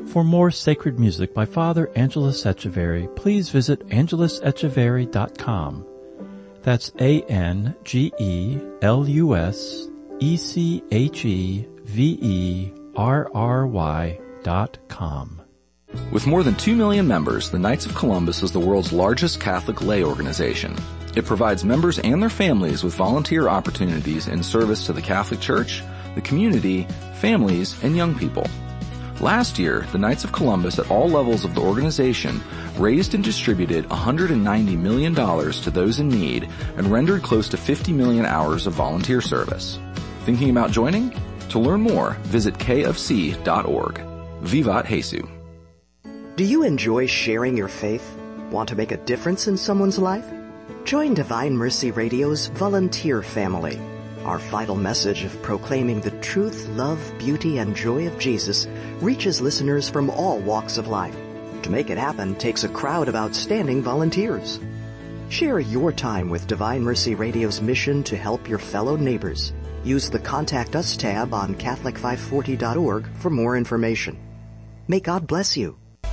For more sacred music by Father Angelus Echeverry, please visit angelusecheverry.com. That's ANGELUSECHEVERRY.com. With more than 2 million members, the Knights of Columbus is the world's largest Catholic lay organization. It provides members and their families with volunteer opportunities in service to the Catholic Church, the community, families, and young people. Last year, the Knights of Columbus at all levels of the organization raised and distributed $190 million to those in need and rendered close to 50 million hours of volunteer service. Thinking about joining? To learn more, visit kfc.org. Vivat Jesu. Do you enjoy sharing your faith? Want to make a difference in someone's life? Join Divine Mercy Radio's volunteer family. Our vital message of proclaiming the truth, love, beauty, and joy of Jesus reaches listeners from all walks of life. To make it happen takes a crowd of outstanding volunteers. Share your time with Divine Mercy Radio's mission to help your fellow neighbors. Use the Contact Us tab on Catholic540.org for more information. May God bless you.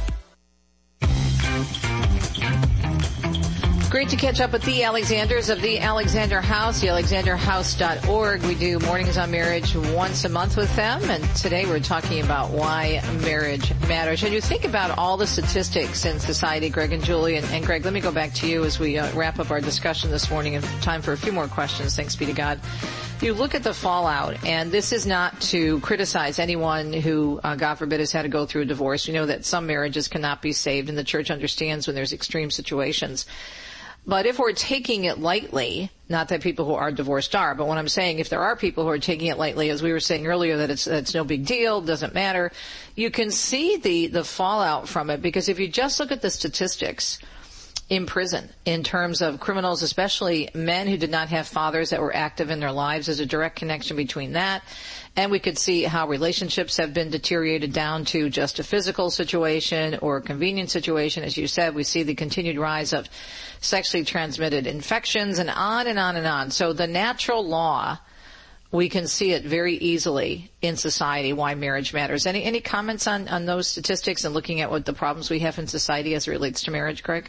Great to catch up with the Alexanders of the Alexander House, thealexanderhouse.org. We do Mornings on Marriage once a month with them, and today we're talking about why marriage matters. And you think about all the statistics in society, Greg and Julie, and Greg, let me go back to you as we wrap up our discussion this morning and time for a few more questions, thanks be to God. You look at the fallout, and this is not to criticize anyone who, God forbid, has had to go through a divorce. We know that some marriages cannot be saved, and the church understands when there's extreme situations. But if we're taking it lightly, not that people who are divorced are, but what I'm saying, if there are people who are taking it lightly, as we were saying earlier, that it's no big deal, doesn't matter, you can see the fallout from it, because if you just look at the statistics in prison in terms of criminals, especially men who did not have fathers that were active in their lives, there's a direct connection between that. And we could see how relationships have been deteriorated down to just a physical situation or a convenient situation. As you said, we see the continued rise of sexually transmitted infections and on and on and on. So the natural law, we can see it very easily in society why marriage matters. Any comments on those statistics and looking at what the problems we have in society as it relates to marriage, Greg?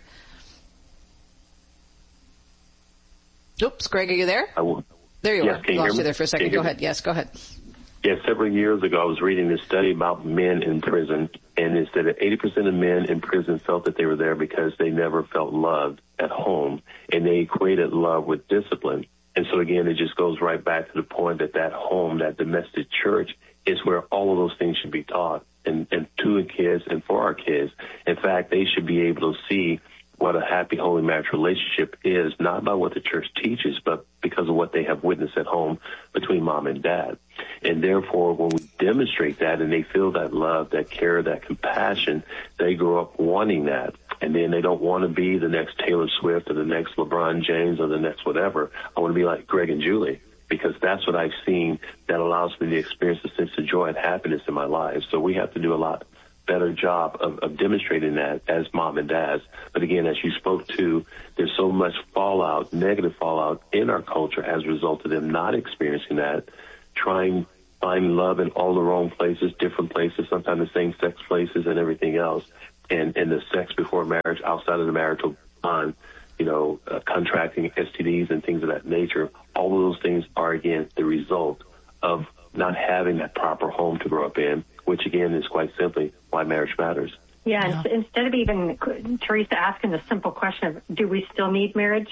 Oops, Greg, are you there? I will. There you are. Lost you there for a second. Go ahead. Yes, go ahead. Yes, several years ago I was reading this study about men in prison, and it said that 80% of men in prison felt that they were there because they never felt loved at home, and they equated love with discipline. And so again, it just goes right back to the point that home, that domestic church, is where all of those things should be taught, and to the kids and for our kids. In fact, they should be able to see what a happy, holy marriage relationship is, not by what the church teaches, but because of what they have witnessed at home between mom and dad. And therefore, when we demonstrate that and they feel that love, that care, that compassion, they grow up wanting that. And then they don't want to be the next Taylor Swift or the next LeBron James or the next whatever. I want to be like Greg and Julie, because that's what I've seen that allows me to experience a sense of joy and happiness in my life. So we have to do a lot better job of demonstrating that as mom and dads. But again, as you spoke to, there's so much fallout, negative fallout in our culture as a result of them not experiencing that, trying to find love in all the wrong places, different places, sometimes the same sex places and everything else. And the sex before marriage, outside of the marital bond, contracting STDs and things of that nature. All of those things are, again, the result of not having that proper home to grow up in, which, again, is quite simply why marriage matters. Yeah, instead of even, Teresa, asking the simple question of, do we still need marriage?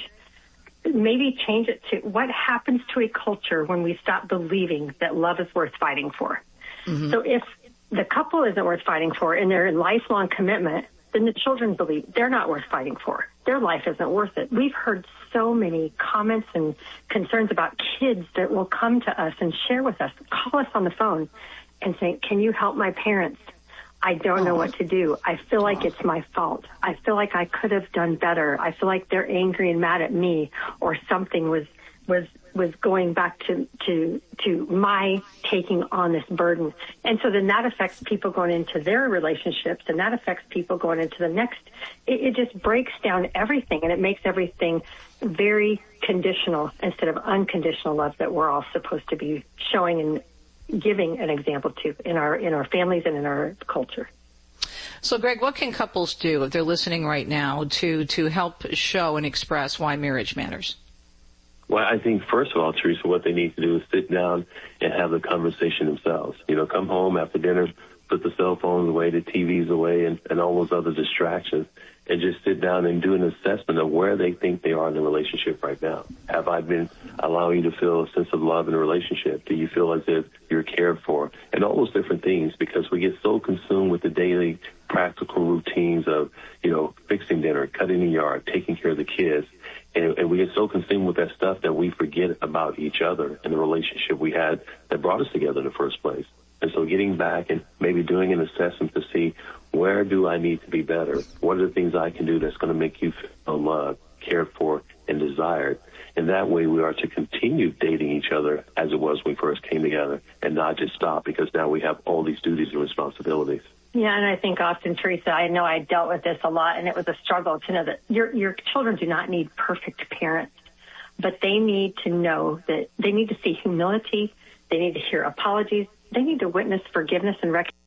Maybe change it to, what happens to a culture when we stop believing that love is worth fighting for? Mm-hmm. So if the couple isn't worth fighting for and they're in lifelong commitment, then the children believe they're not worth fighting for. Their life isn't worth it. We've heard so many comments and concerns about kids that will come to us and share with us, call us on the phone and say, can you help my parents? I don't know what to do. I feel like it's my fault. I feel like I could have done better. I feel like they're angry and mad at me, or something was going back to my taking on this burden. And so then that affects people going into their relationships, and that affects people going into the next. It just breaks down everything, and it makes everything very conditional instead of unconditional love that we're all supposed to be showing and giving an example to in our families and in our culture. So, Greg, what can couples do if they're listening right now to help show and express why marriage matters? Well, I think, first of all, Teresa, what they need to do is sit down and have the conversation themselves. Come home after dinner, put the cell phones away, the TVs away, and all those other distractions, and just sit down and do an assessment of where they think they are in the relationship right now. Have I been allowing you to feel a sense of love in a relationship? Do you feel as if you're cared for? And all those different things, because we get so consumed with the daily practical routines of, fixing dinner, cutting the yard, taking care of the kids. And we get so consumed with that stuff that we forget about each other and the relationship we had that brought us together in the first place. And so getting back and maybe doing an assessment to see, where do I need to be better? What are the things I can do that's going to make you feel loved, cared for, and desired? And that way we are to continue dating each other as it was when we first came together and not just stop, because now we have all these duties and responsibilities. Yeah, and I think often, Teresa, I know I dealt with this a lot, and it was a struggle to know that your children do not need perfect parents, but they need to know that they need to see humility, they need to hear apologies, they need to witness forgiveness and recognition.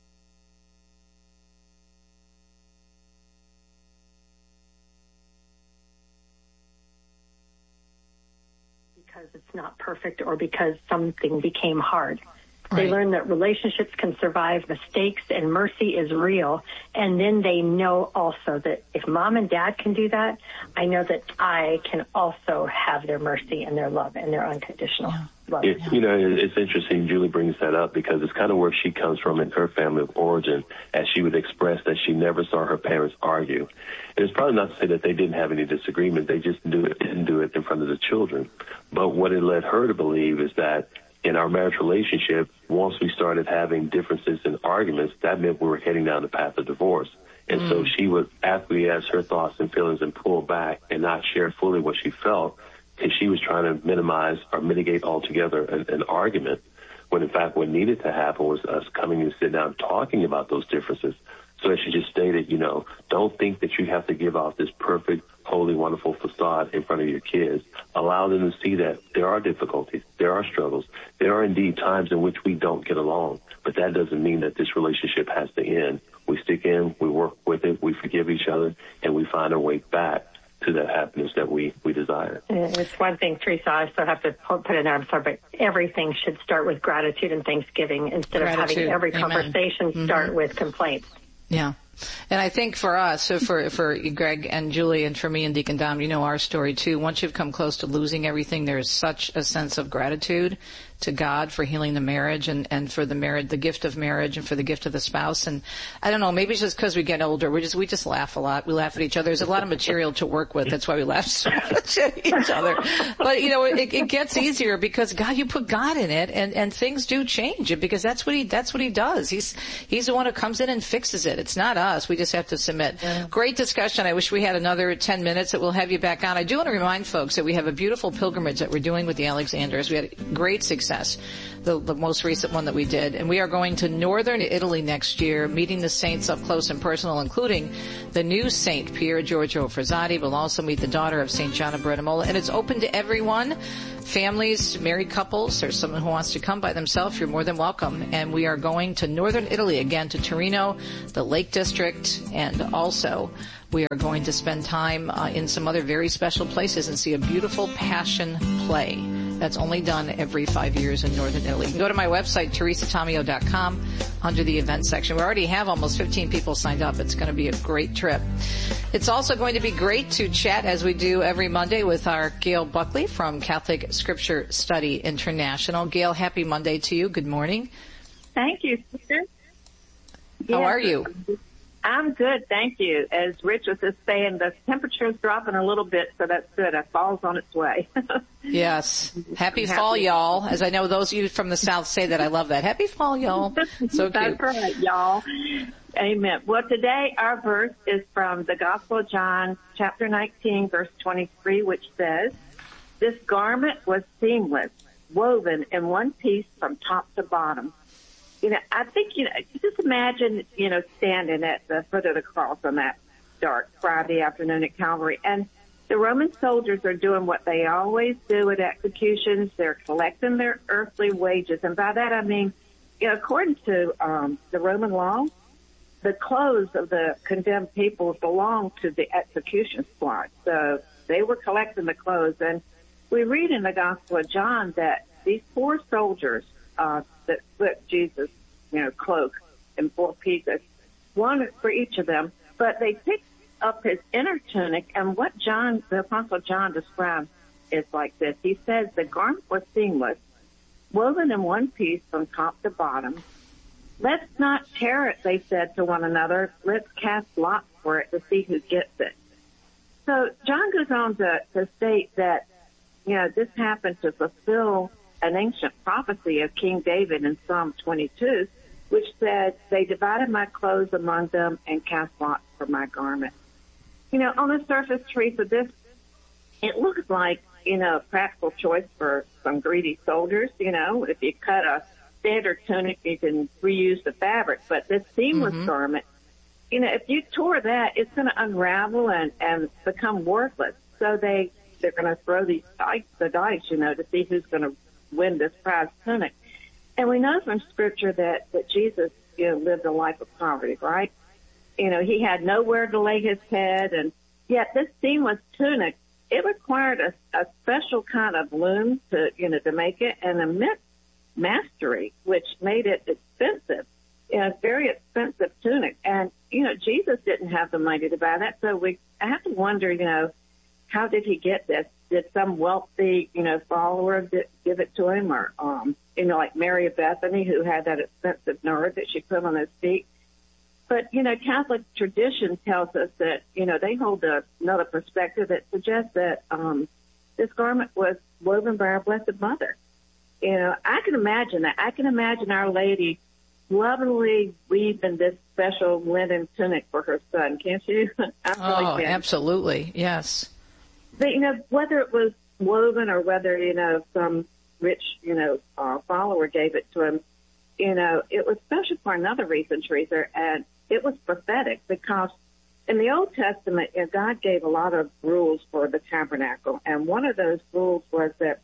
Because it's not perfect or because something became hard. They learn that relationships can survive mistakes and mercy is real. And then they know also that if mom and dad can do that, I know that I can also have their mercy and their love and their unconditional love. It's interesting Julie brings that up, because it's kind of where she comes from in her family of origin, as she would express that she never saw her parents argue. And it's probably not to say that they didn't have any disagreement. They just didn't do it in front of the children. But what it led her to believe is that in our marriage relationship, once we started having differences and arguments, that meant we were heading down the path of divorce. And so she would acquiesce her thoughts and feelings and pull back and not share fully what she felt, because she was trying to minimize or mitigate altogether an argument, when in fact what needed to happen was us coming and sit down talking about those differences. So as she just stated, don't think that you have to give off this perfect, holy, wonderful facade in front of your kids. Allow them to see that there are difficulties, there are struggles, there are indeed times in which we don't get along. But that doesn't mean that this relationship has to end. We stick in, we work with it, we forgive each other, and we find our way back to that happiness that we desire. It's one thing, Teresa, I still have to put in there, I'm sorry, but everything should start with gratitude and thanksgiving instead of having every conversation start with complaints. Yeah. And I think for us, so for Greg and Julie and for me and Deacon Dom, our story too. Once you've come close to losing everything, there is such a sense of gratitude to God for healing the marriage and for the marriage, the gift of marriage, and for the gift of the spouse. And I don't know, maybe it's just because we get older, we just laugh a lot. We laugh at each other. There's a lot of material to work with. That's why we laugh so much at each other. But it gets easier because you put God in it, and things do change because that's what he does. He's the one who comes in and fixes it. It's not us. We just have to submit. Yeah. Great discussion. I wish we had another 10 minutes that we'll have you back on. I do want to remind folks that we have a beautiful pilgrimage that we're doing with the Alexanders. We had great success, the most recent one that we did. And we are going to northern Italy next year, meeting the saints up close and personal, including the new Saint Pier Giorgio Frassati. We'll also meet the daughter of Saint John of Brettamola. And it's open to everyone. Families, married couples, or someone who wants to come by themselves, you're more than welcome. And we are going to northern Italy, again to Torino, the Lake District, and also we are going to spend time in some other very special places and see a beautiful Passion play that's only done every 5 years in northern Italy. You can go to my website, teresatomeo.com, under the event section. We already have almost 15 people signed up. It's going to be a great trip. It's also going to be great to chat, as we do every Monday, with our Gail Buckley from Catholic Scripture Study International. Gail, happy Monday to you. Good morning. Thank you, sister. How are you? I'm good, thank you. As Rich was just saying, the temperature is dropping a little bit, so that's good. Fall's on its way. Yes. Happy fall, y'all. As I know those of you from the South say that. I love that. Happy fall, y'all. So cute. That's right, y'all. Amen. Well, today our verse is from the Gospel of John, chapter 19, verse 23, which says, "This garment was seamless, woven in one piece from top to bottom." I think, just imagine, standing at the foot of the cross on that dark Friday afternoon at Calvary. And the Roman soldiers are doing what they always do at executions. They're collecting their earthly wages. And by that, I mean, according to the Roman law, the clothes of the condemned people belonged to the execution squad. So they were collecting the clothes. And we read in the Gospel of John that these 4 soldiers that split Jesus' cloak in 4 pieces, one for each of them, but they picked up his inner tunic, and what the Apostle John describes is like this. He says the garment was seamless, woven in one piece from top to bottom. Let's not tear it, they said to one another. Let's cast lots for it to see who gets it. So John goes on to state that, this happened to fulfill an ancient prophecy of King David in Psalm 22, which said, they divided my clothes among them and cast lots for my garment. On the surface, Teresa, this, it looks like, a practical choice for some greedy soldiers. If you cut a standard tunic, you can reuse the fabric. But this seamless garment, if you tore that, it's going to unravel and become worthless. So they're going to throw the dice, to see who's going to win this prize tunic. And we know from Scripture that Jesus, lived a life of poverty, right? He had nowhere to lay his head, and yet this seamless tunic, it required a special kind of loom to make it, and immense mastery, which made it expensive. A very expensive tunic. And, Jesus didn't have the money to buy that, so I have to wonder, how did he get this? Did some wealthy, follower give it to him, or, like Mary of Bethany, who had that expensive nard that she put on his feet? But, Catholic tradition tells us that, they hold another perspective that suggests that this garment was woven by our Blessed Mother. I can imagine that. I can imagine Our Lady lovingly weaving this special linen tunic for her son. Can't you? Oh, absolutely. Yes. But, whether it was woven or whether, some rich, follower gave it to him, it was special for another reason, Teresa, and it was prophetic, because in the Old Testament, God gave a lot of rules for the tabernacle, and one of those rules was that,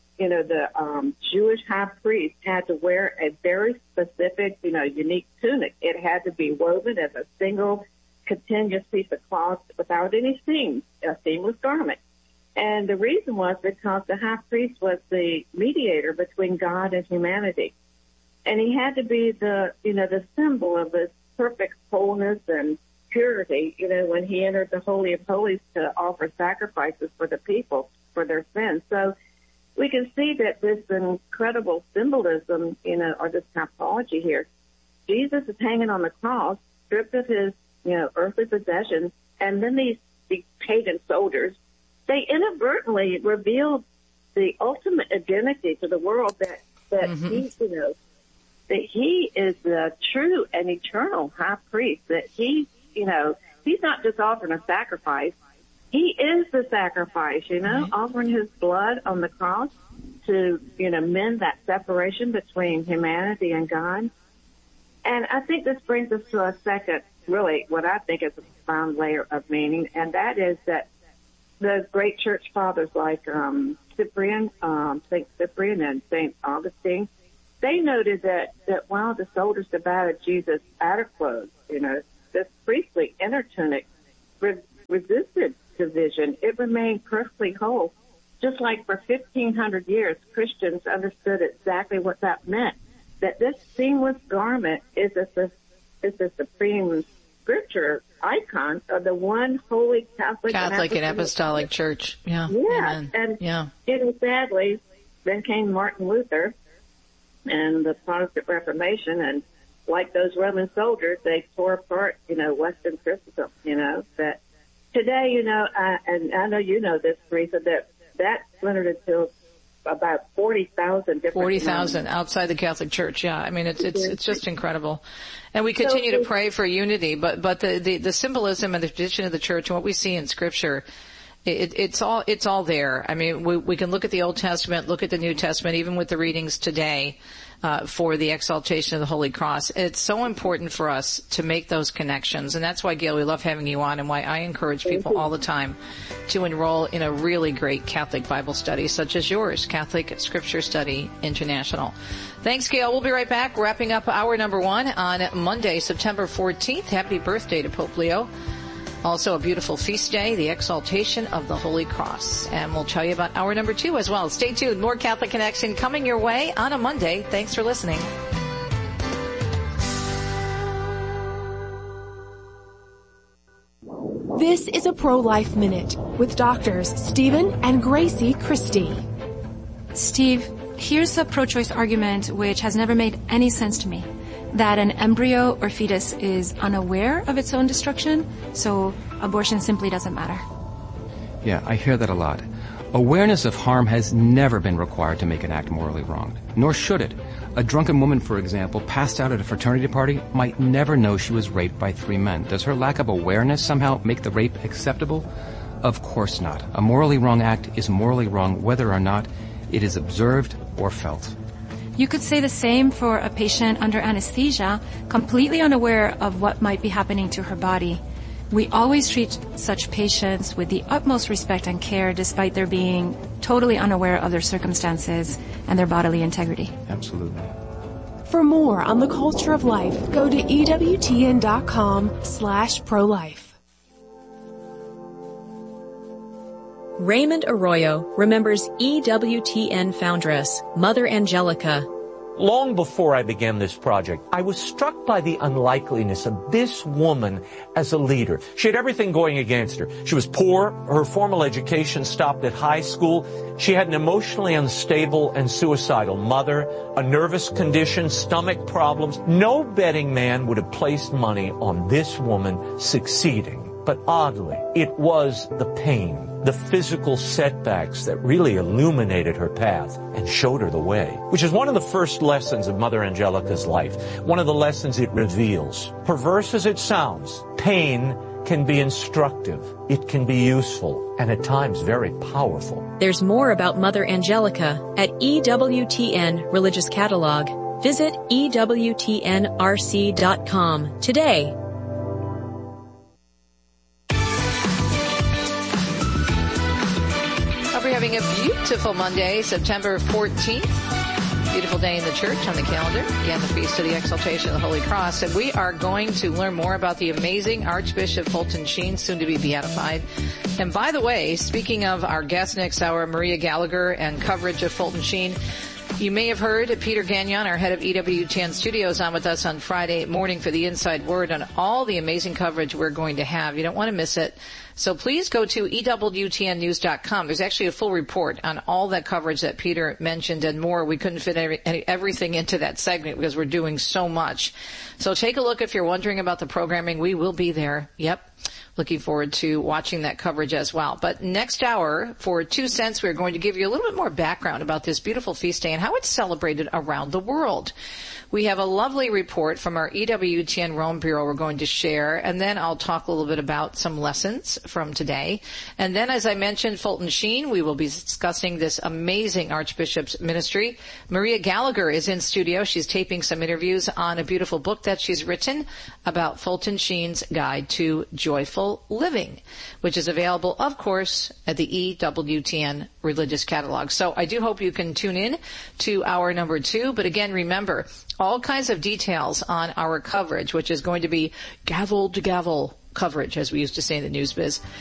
the Jewish high priest had to wear a very specific, unique tunic. It had to be woven as a single continuous piece of cloth without any seams, a seamless garment. And the reason was because the high priest was the mediator between God and humanity. And he had to be the symbol of this perfect wholeness and purity, when he entered the Holy of Holies to offer sacrifices for the people, for their sins. So we can see that this incredible symbolism, or this typology here, Jesus is hanging on the cross, stripped of his, earthly possessions, and then these pagan soldiers, they inadvertently revealed the ultimate identity to the world that he, that he is the true and eternal high priest, that he, he's not just offering a sacrifice. He is the sacrifice, offering his blood on the cross to, mend that separation between humanity and God. And I think this brings us to a second, really, what I think is a profound layer of meaning, and that is that the great church fathers like Cyprian, St. Cyprian and St. Augustine, they noted that while the soldiers divided Jesus' outer clothes, this priestly inner tunic resisted division. It remained perfectly whole. Just like for 1,500 years, Christians understood exactly what that meant, that this seamless garment is a supreme scripture icon of the one holy Catholic and Apostolic Church. Yeah. Yeah. Amen. And sadly, then came Martin Luther and the Protestant Reformation, and like those Roman soldiers, they tore apart, Western Christendom, that today, and I know you know this, Teresa, that splintered into about 40,000 different 40,000 outside the Catholic Church. Yeah. I mean, it's just incredible. And we continue to pray for unity, but the symbolism and the tradition of the church and what we see in Scripture, it's all there. I mean, we can look at the Old Testament, look at the New Testament, even with the readings today. for the exaltation of the Holy Cross. It's so important for us to make those connections, and that's why, Gail, we love having you on, and why I encourage people all the time to enroll in a really great Catholic Bible study such as yours, Catholic Scripture Study International. Thanks, Gail. We'll be right back, wrapping up hour number 1 on Monday, September 14th. Happy birthday to Pope Leo. Also a beautiful feast day, the exaltation of the Holy Cross. And we'll tell you about hour number 2 as well. Stay tuned. More Catholic Connection coming your way on a Monday. Thanks for listening. This is a Pro-Life Minute with doctors Stephen and Gracie Christie. Steve, here's the pro-choice argument which has never made any sense to me. That an embryo or fetus is unaware of its own destruction, so abortion simply doesn't matter. Yeah, I hear that a lot. Awareness of harm has never been required to make an act morally wrong, nor should it. A drunken woman, for example, passed out at a fraternity party might never know she was raped by 3 men. Does her lack of awareness somehow make the rape acceptable? Of course not. A morally wrong act is morally wrong whether or not it is observed or felt. You could say the same for a patient under anesthesia, completely unaware of what might be happening to her body. We always treat such patients with the utmost respect and care, despite their being totally unaware of their circumstances and their bodily integrity. Absolutely. For more on the culture of life, go to EWTN.com/prolife. Raymond Arroyo remembers EWTN foundress, Mother Angelica. Long before I began this project, I was struck by the unlikeliness of this woman as a leader. She had everything going against her. She was poor. Her formal education stopped at high school. She had an emotionally unstable and suicidal mother, a nervous condition, stomach problems. No betting man would have placed money on this woman succeeding. But oddly, it was the pain, the physical setbacks that really illuminated her path and showed her the way, which is one of the first lessons of Mother Angelica's life, one of the lessons it reveals. Perverse as it sounds, pain can be instructive, it can be useful, and at times very powerful. There's more about Mother Angelica at EWTN Religious Catalog. Visit EWTNRC.com today. We're having a beautiful Monday, September 14th. Beautiful day in the church on the calendar. Again, the Feast of the Exaltation of the Holy Cross. And we are going to learn more about the amazing Archbishop Fulton Sheen, soon to be beatified. And by the way, speaking of our guest next hour, Maria Gallagher, and coverage of Fulton Sheen, you may have heard Peter Gagnon, our head of EWTN Studios, on with us on Friday morning for the Inside Word on all the amazing coverage we're going to have. You don't want to miss it. So please go to EWTNnews.com. There's actually a full report on all that coverage that Peter mentioned and more. We couldn't fit everything into that segment because we're doing so much. So take a look if you're wondering about the programming. We will be there. Yep. Looking forward to watching that coverage as well. But next hour, for 2 cents, we're going to give you a little bit more background about this beautiful feast day and how it's celebrated around the world. We have a lovely report from our EWTN Rome Bureau we're going to share, and then I'll talk a little bit about some lessons from today. And then, as I mentioned, Fulton Sheen, we will be discussing this amazing Archbishop's ministry. Maria Gallagher is in studio. She's taping some interviews on a beautiful book that she's written about Fulton Sheen's Guide to Joyful Living, which is available, of course, at the EWTN Religious Catalog. So I do hope you can tune in to hour number 2. But again, remember, all kinds of details on our coverage, which is going to be gavel to gavel coverage, as we used to say in the news biz,